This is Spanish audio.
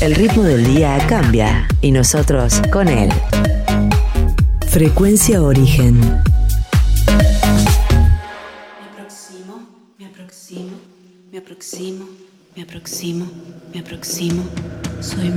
El ritmo del día cambia y nosotros con él. Frecuencia Origen. Me aproximo, me aproximo, me aproximo, me aproximo. Soy